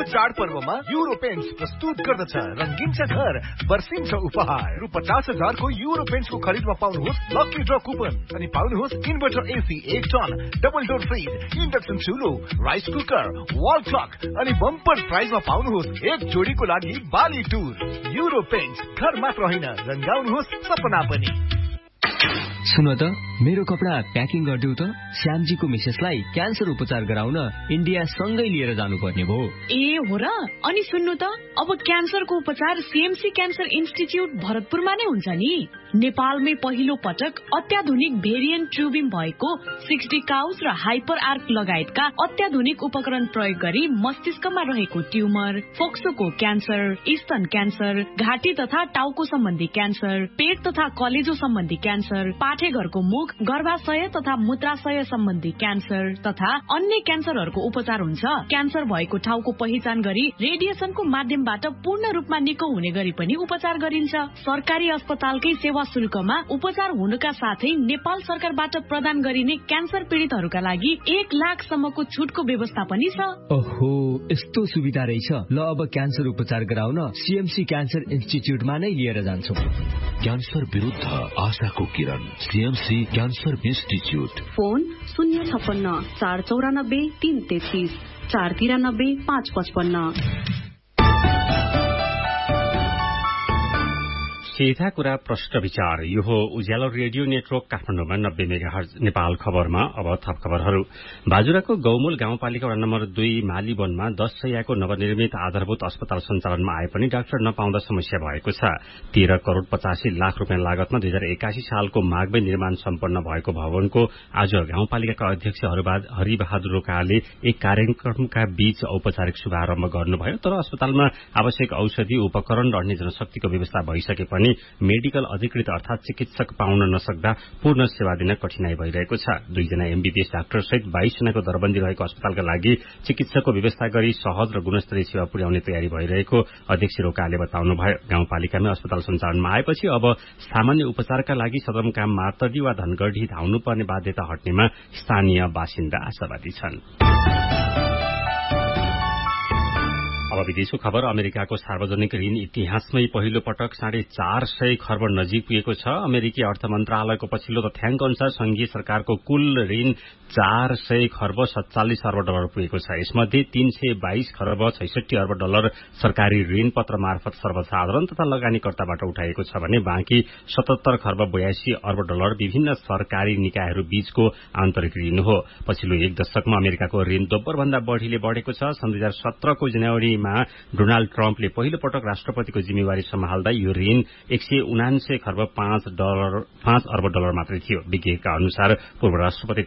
चाडपर्वमा euro paints प्रस्तुत गर्दछ रंगीन छ घर बर्सिन्छ उपहार रु 50,000 को युरो पेन्ट्सको खरिदमा पाउनुहोस् लकी ड्र कुपन अनि पाउनुहोस् inverter AC 1 ton double door fridge induction चुलो rice cooker wall clock अनि बम्पर प्राइजमा पाउनुहोस् एक जोडीको लागि बाली टुर युरो पेन्ट्स घर मात्र होइन रंगाउनुहोस् सपना पनि। सुन त मेरो कपडा प्याकिङ गर्दिउ त श्यामजीको मिसेसलाई क्यान्सर उपचार गराउन इन्डिया सँगै लिएर जानुपर्ने भयो। ए हो र अनि सुन्नु त अब क्यान्सरको उपचार सीएमसी क्यान्सर इन्स्टिच्युट भरतपुरमा नै हुन्छ नि। नेपालमै पहिलो पटक अत्याधुनिक भेरिएन्ट ट्युबिङ भएको 60 काउज र हाइपर आर्क लगायतका अत्याधुनिक उपकरण प्रयोग गरी मस्तिष्कमा रहेको ट्युमर, फोक्सोको क्यान्सर, स्तन क्यान्सर, घाँटी तथा टाउको सम्बन्धी क्यान्सर, पेट तथा कलेजो सम्बन्धी क्यान्सर, पाठेघरको मुख, गर्भाशय तथा मूत्राशय सम्बन्धी क्यान्सर तथा अन्य क्यान्सरहरूको उपचार हुन्छ। क्यान्सर भएको ठाउँको पहिचान गरी रेडिएसनको माध्यमबाट पूर्ण रूपमा निको हुने गरी पनि उपचार गरिन्छ। सरकारी अस्पतालकै सेवा शुल्कमा उपचार हुनुका साथै नेपाल सरकारबाट प्रदान गरिने क्यान्सर पीडितहरूका लागि 1 लाखसम्मको छुटको व्यवस्था पनि छ। ओहो यस्तो सुविधा रहेछ। ल अब क्यान्सर उपचार गराउन सीएमसी क्यान्सर इन्स्टिच्युटमा नै लिएर जान्छौं। क्यान्सर विरुद्ध आशाको किरण सीएमसी क्यान्सर इन्स्टिच्युट। फोन 056 494 333 493 555। सीधा कुरा प्रश्न विचार यो हो उज्यालो रेडियो नेटवर्क काठमाडौँमा 90 मेगाहर्ज नेपाल खबरमा। अब थप खबरहरू। बाजुराको गौमूल गाउँपालिका वडा नम्बर 2 मालीवनमा 10 शैय्याको नवनिर्मित आधारभूत अस्पताल सञ्चालनमा आए पनि डाक्टर नपाउँदा समस्या भएको छ। 13 करोड़ 85 लाख रुपियाँ लागतमा 2081 सालको माघमै निर्माण सम्पन्न भएको भवनको आज गाउँपालिकाका अध्यक्ष हरिबहादुर रोकाले एक कार्यक्रमका बीच औपचारिक शुभारम्भ गर्नुभयो। तर अस्पतालमा आवश्यक औषधि उपकरण र अन्य जनशक्तिको व्यवस्था भइसके पनि मेडिकल अधिकृत अर्थात चिकित्सक पाउन नसक्दा पूर्ण सेवा दिन कठिनाई भइरहेको छ। 2 जना एमबीबीएस डाक्टर सहित 22 जनाको दरबन्दी रहेको अस्पतालका लागि चिकित्सकको व्यवस्था गरी सहज र गुणस्तरीय सेवा पुर्याउने तयारी भइरहेको अध्यक्ष रोकाले बताउनुभयो। गाउँपालिकामा अस्पताल सञ्चालनमा आएपछि अब सामान्य उपचारका लागि सदरमुकाम मार्तडी वा धनगढ़ी धाउनुपर्ने बाध्यता हट्नेमा स्थानीय बासिन्दा आशावादी छन्। अब विदेशको खबर। अमेरिकाको सार्वजनिक ऋण इतिहासमै पहिलो पटक 450 खर्ब नजिक पुगेको छ। अमेरिकी अर्थ मन्त्रालयको पछिल्लो तथ्याङ्क अनुसार संघीय सरकारको कुल ऋण 400 खर्ब 47 अर्ब डलर पुगेको छ। यसमध्ये 322 खर्ब 66 अर्ब डलर सरकारी ऋण पत्र मार्फत सर्वसाधारण तथा लगानीकर्ताबाट उठाइएको छ भने बाँकी 77 खर्ब 82 अर्ब डलर विभिन्न सरकारी निकायहरू बीचको आन्तरिक ऋण हो। पछिल्लो 1 दशकमा अमेरिकाको ऋण दोब्बरभन्दा बढ़ीले बढ़ेको छ। सन् 2017 को जनवरीमा डोनाल्ड ट्रम्पले पहिलो पटक राष्ट्रपतिको जिम्मेवारी सम्हाल्दा यो ऋण 179 खर्ब 5 अर्ब डलर मात्रै थियो। विज्ञका अनुसार पूर्व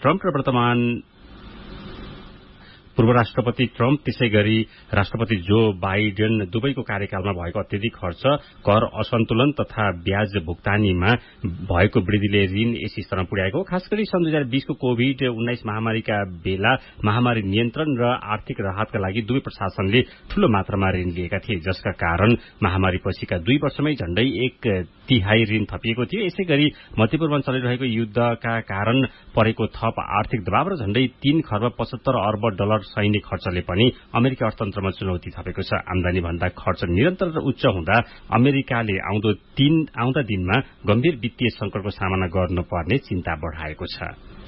राष्ट्रपति ट्रम्प त्यसैगरी राष्ट्रपति जो बाइडेन दुवैको कार्यकालमा भएको अत्यधिक खर्च, कर असन्तुलन तथा ब्याज भुक्तानीमा भएको वृद्धिले ऋण यस स्तरमा पुर्याएको। खासगरी सन् 2020 को कोभिड-19 महामारीका बेला महामारी नियन्त्रण र आर्थिक राहतका लागि दुवै प्रशासनले ठूलो मात्रामा ऋण लिएका थिए, जसका कारण महामारी पछिका 2 वर्षमै झण्डै 1/3 ऋण थपिएको थियो। यसैगरी मध्यपूर्वमा चलिरहेको युद्धका कारण परेको थप आर्थिक दबाव र झण्डै 3 खर्ब 75 अर्ब डलर सैनिक खर्चले पनि अमेरिकी अर्थतन्त्रमा चुनौती थपेको छ। आमदानी भन्दा खर्च निरन्तर र उच्च हुँदा अमेरिकाले आउँदा दिनमा गम्भीर वित्तीय संकटको सामना गर्नुपर्ने चिन्ता बढ़ाएको छ।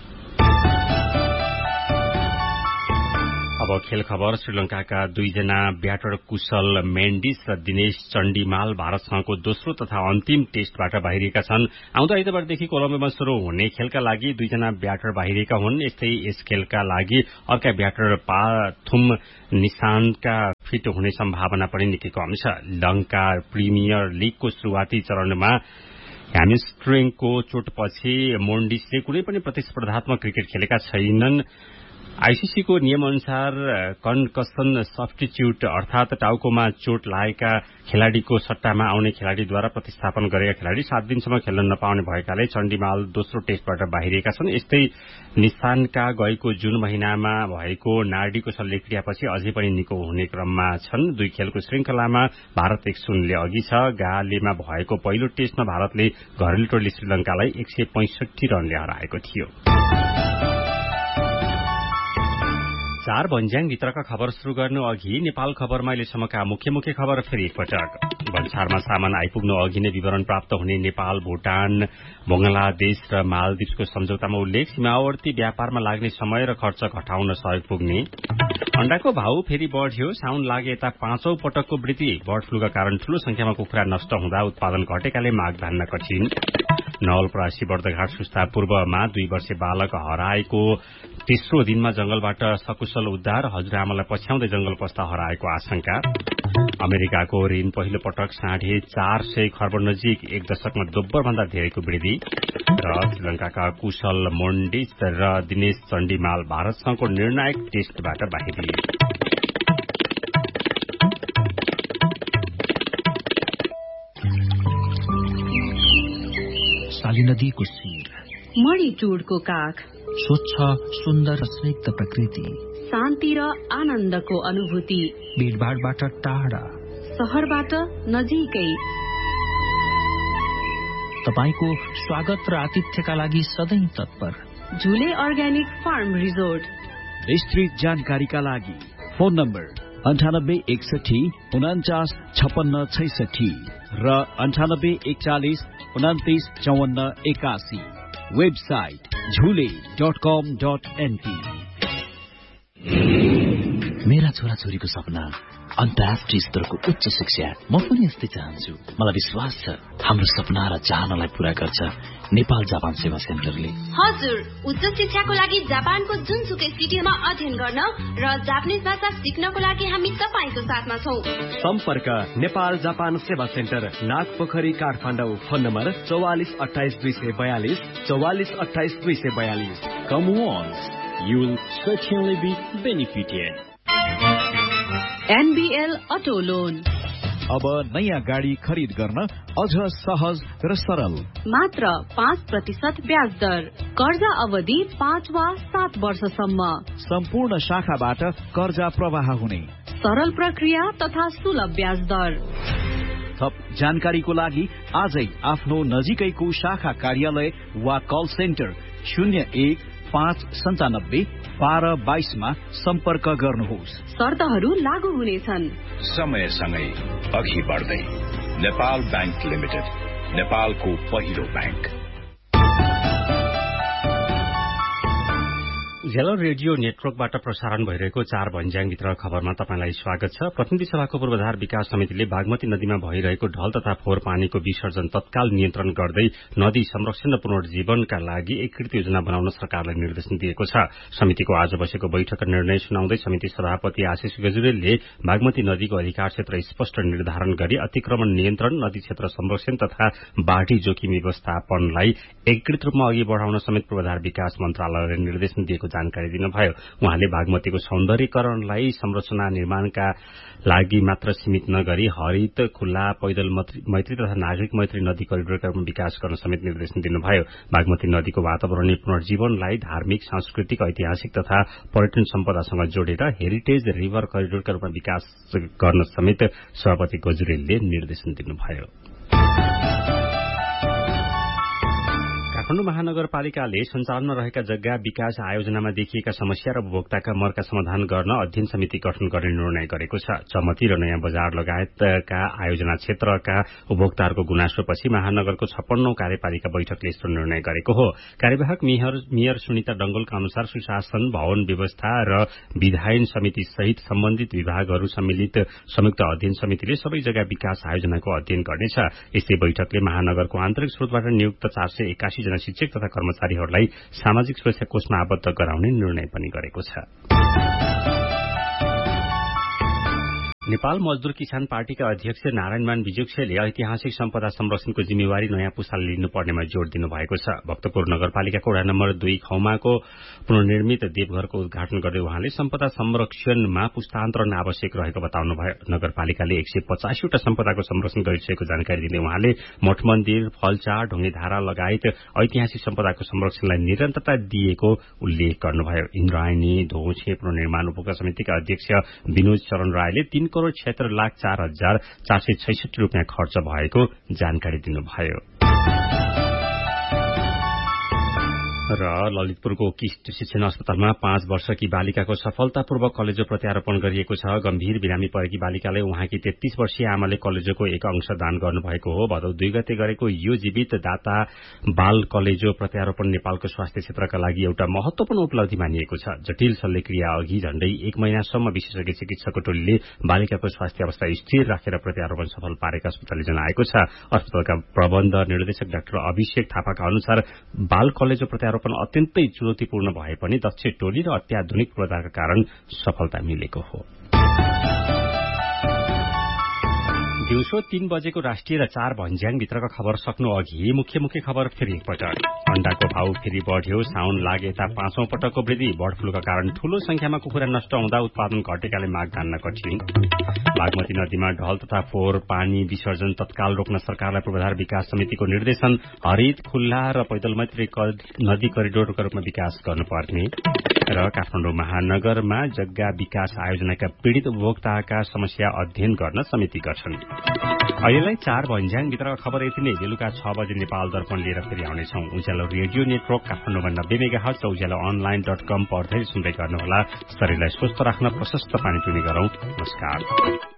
अब खेल खबर। श्रीलंकाका 2 जना ब्याटर कुशल मेन्डिस र दिनेश चण्डीमाल भारतसँगको दोस्रो तथा अन्तिम टेस्टबाट बाहिरिएका छन्। आउँदो आइतबारदेखि कोलम्बोमा शुरू हुने खेलका लागि 2 जना ब्याटर बाहिरिएका हुन्। यस्तै यस खेलका लागि अर्का ब्याटर पाथुम निशानका फिट हुने सम्भावना पनि निकै कम छ। लंका प्रिमियर लीगको शुरूआती चरणमा ह्यामस्ट्रिङको चोटपछि मोन्डिसले कुनै पनि प्रतिस्पर्धात्मक क्रिकेट खेलेका छैनन्। आईसीसी को नियम अनुसार कन्कसन सब्स्टिट्यूट अर्थात टाउकोमा चोट लागेका खेलाड़ीको सट्टामा आउने खेलाड़ीद्वारा प्रतिस्थापन गरेका खेलाड़ी 7 दिनसम्म खेल्न नपाउने भएकाले चण्डीमाल दोस्रो टेस्टबाट बाहिरिएका छन्। यस्तै निशानका गएको जुन महिनामा भएको नाडीको शल्यक्रियापछि अझै पनि निको हुने क्रममा छन्। 2 खेलको श्रृंखलामा भारत 1-0 ले अघि छ। गालेमा भएको पहिलो टेस्टमा भारतले घरेलु टोली श्रीलंकालाई 165 रनले हराएको थियो। चार भन्ज्याङ भित्रका खबर शुरू गर्नु अघि नेपाल खबरमा अहिलेसम्मका मुख्य मुख्य खबर फेरि एकपटक। भन्सारमा सामान आइपुग्नु अघि नै विवरण प्राप्त हुने नेपाल, भूटान, बंगलादेश र मालदिप्सको सम्झौतामा उल्लेख। सीमावर्ती व्यापारमा लाग्ने समय र खर्च घटाउन सहयोग पुग्ने। अण्डाको भाउ फेरि बढ्यो। साउन लागे यता 5औं पटकको वृद्धि। बर्ड फ्लूका कारण ठूलो संख्यामा कुखुरा नष्ट हुँदा उत्पादन घटेकाले माग धान्न कठिन। नवलपरासी बर्दघाट सुस्ता पूर्वमा 2 वर्षे बालक हराएको तेस्रो दिनमा जंगलबाट सकुशल उद्धार। हजुरआमालाई पछ्याउँदै जंगल पस्दा हराएको आशंका। अमेरिकाको ऋण पहिलो पटक 450 खर्ब नजिक 1 दशकमा दोब्बर भन्दा धेरैको वृद्धि। र श्रीलंकाका कुशल मोन्डिस र दिनेश चण्डीमाल भारतसँगको निर्णायक टेस्टबाट बाहिरिए। साली नदीको शिर, मणिचुडको काख, स्वच्छ सुन्दर स्निग्ध प्रकृति, शान्ति र आनन्दको अनुभूति, भीडभाडबाट टाढा, शहरबाट नजिकै। तपाईको स्वागत र आतिथ्यका लागि सधैँ तत्पर। झुले अर्ग्यानिक फार्म रिजोर्ट। विस्तृत जानकारीका लागि फोन नम्बर 9861 49 56 66 र 9841 29 54 81। वेबसाइट झुले.com.np। मेरा छोराछोरीको सपना अन्तर्राष्ट्रिय स्तरको उच्च शिक्षा। म पनि यस्तै चाहन्छु। मलाई विश्वास छ हाम्रो सपना र चाहनालाई पूरा गर्छ नेपाल जापान सेवा सेन्टरले। हजुर, उच्च शिक्षाको लागि जापानको जुनसुकै सिटीमा अध्ययन गर्न र जापानिज भाषा सिक्नको लागि हामी तपाईको साथमा छौं। सम्पर्क नेपाल जापान सेवा centre, Nagpokhari, Kathmandu. Phone number 44 28 242 44 28 242। Come once, you will certainly be benefited. NBL auto loan. अब नयाँ गाडी खरिद गर्न अझ सहज र सरल। मात्र 5% ब्याज दर। कर्जा अवधि 5 वा 7 वर्षसम्म। सम्पूर्ण शाखाबाट कर्जा प्रवाह हुने। सरल प्रक्रिया तथा सुलभ ब्याज दर। थप जानकारीको लागि आजै आफ्नो नजिकैको शाखा कार्यालय वा कल सेन्टर 01 597 12 22 मा सम्पर्क गर्नुहोस्। शर्तहरू लागू हुनेछन्। समयसँगै अघि बढ्दै नेपाल बैंक लिमिटेड, नेपालको पहिलो बैंक। येलो रेडियो नेटवर्कबाट प्रसारण भइरहेको 4 भन्ज्याङभित्र खबरमा तपाईंलाई स्वागत छ। प्रतिनिधि सभाको पूर्वाधार विकास समितिले बागमती नदीमा भइरहेको ढल तथा फोहोर पानीको विसर्जन तत्काल नियन्त्रण गर्दै नदी संरक्षण र पुनर्जीवनका लागि एकीकृत योजना बनाउन सरकारलाई निर्देशन दिएको छ। समितिको आज बसेको बैठकका निर्णय सुनाउँदै समिति सभापति आशिष गजुरेलले बागमती नदीको अधिकार क्षेत्र स्पष्ट निर्धारण गरी अतिक्रमण नियन्त्रण, नदी क्षेत्र संरक्षण तथा बाढ़ी जोखिम व्यवस्थापनलाई एकीकृत रूपमा अघि बढ़ाउन समेत पूर्वाधार विकास मन्त्रालयले निर्देशन दिएको जानकारी दिनुभयो। उहाँले बागमतीको सौन्दर्यकरणलाई संरचना निर्माणका लागि मात्र सीमित नगरी हरित, खुल्ला, पैदल मैत्री तथा नागरिक मैत्री नदी करिडोरका रूपमा विकास गर्न समेत निर्देशन दिनुभयो। बागमती नदीको वातावरणीय पुनर्जीवनलाई धार्मिक, सांस्कृतिक, ऐतिहासिक तथा पर्यटन सम्पदासँग जोडेर हेरिटेज रिभर करिडोरका रूपमा विकास गर्न समेत सभापति गजुरेलले निर्देशन दिनुभयो। काठमाडौँ महानगरपालिकाले सञ्चालनमा रहेका जग्गा विकास आयोजनामा देखिएका समस्या र उपभोक्ताका मर्का समाधान गर्न अध्ययन समिति गठन गर्ने निर्णय गरेको छ। चमती र नयाँ बजार लगायतका आयोजना क्षेत्रका उपभोक्ताहरूको गुनासोपछि महानगरको 56औं कार्यपालिका बैठकले यस्तो निर्णय गरेको हो। कार्यवाहक मेयर सुनिता डंगोलका अनुसार सुशासन, भवन व्यवस्था र विधायन समिति सहित सम्बन्धित विभागहरू सम्मिलित संयुक्त अध्ययन समितिले सबै जग्गा विकास आयोजनाको अध्ययन गर्नेछ। यस्तै बैठकले महानगरको आन्तरिक स्रोतबाट नियुक्त 481 जना शिक्षक तथा कर्मचारीहरूलाई सामाजिक सुरक्षा कोषमा आबद्ध गराउने निर्णय पनि गरेको छ। नेपाल मजदूर किसान पार्टीका अध्यक्ष नारायणमान बिजुक्सेले ऐतिहासिक सम्पदा संरक्षणको जिम्मेवारी नयाँ पुस्ताले लिनुपर्नेमा जोड़ दिनुभएको छ। भक्तपुर नगरपालिकाको वडा नम्बर 2 खौमाको पुनर्निर्मित देवघरको उद्घाटन गर्दै उहाँले सम्पदा संरक्षणमा पुस्तान्तरण आवश्यक रहेको बताउनुभयो। नगरपालिकाले 185 वटा सम्पदाको संरक्षण गरिसकेको जानकारी दिँदै उहाँले मठ मन्दिर, फलचार, ढुङ्गेधारा लगायत ऐतिहासिक सम्पदाको संरक्षणलाई निरन्तरता दिएको उल्लेख गर्नुभयो। इन्द्रायणी धोछे पुनर्निर्माण उपभोक्ता समितिका अध्यक्ष विनोद चरण रायले 3,76,04,466 रुपियाँ खर्च भएको जानकारी दिनुभयो। र ललितपुरको किस्ट शिक्षण अस्पतालमा 5 वर्षकी बालिकाको सफलतापूर्वक कलेजो प्रत्यारोपण गरिएको छ। गम्भीर बिरामी परेकी बालिकाले उहाँकी 33 वर्षीय आमाले कलेजोको एक अंश दान गर्नुभएको हो। भदौ 2 गते गरेको यो जीवित दाता बाल कलेजो प्रत्यारोपण नेपालको स्वास्थ्य क्षेत्रका लागि एउटा महत्वपूर्ण उपलब्धि मानिएको छ। जटिल शल्यक्रिया अघि झण्डै 1 महिनासम्म विशेषज्ञ चिकित्सकको टोलीले बालिकाको स्वास्थ्य अवस्था स्थिर राखेर प्रत्यारोपण सफल पारेका अस्पतालले जनाएको छ। अस्पतालका प्रबन्ध निर्देशक डाक्टर अभिषेक थापाका अनुसार बाल कलेजो प्रत्यारोपण अत्यन्तै चुनौतीपूर्ण भए पनि दक्ष टोली र अत्याधुनिक प्रविधिका कारण सफलता मिलेको हो। दिउँसो 3 बजेको राष्ट्रिय र 4 भन्ज्याङभित्रका खबर सक्नु अघि मुख्य खबर फेरि एकपटक। अण्डाको भाव फेरि बढ्यो। साउन लागे ता 5औं पटकको वृद्धि। बर्ड फ्लूका कारण ठूलो संख्यामा कुखुरा नष्ट हुँदा उत्पादन घटेकाले माग तान्न कठिन। बागमती नदीमा ढल तथा फोहोर पानी विसर्जन तत्काल रोक्न सरकारलाई पूर्वाधार विकास समितिको निर्देशन। हरित खुल्ला र पैदल मैत्री नदी करिडोरका रूपमा विकास गर्नुपर्ने। र काठमाडौँ महानगरमा जग्गा विकास आयोजनाका पीड़ित उपभोक्ताका समस्या अध्ययन गर्न समिति गठन। अहिलेलाई 4 भन्ज्याङभित्रका खबर यति नै। बेलुका 6 बजे नेपाल दर्पण लिएर फेरि आउनेछौं। उज्यालो रेडियो नेटवर्क काठमाडौँमा 90 मेगाहर्ट्ज र उज्यालो online.com पढ्दै सुन्दै गर्नुहोला। शरीरलाई स्वस्थ राख्न प्रशस्त पानी पिउने गरौं। नमस्कार।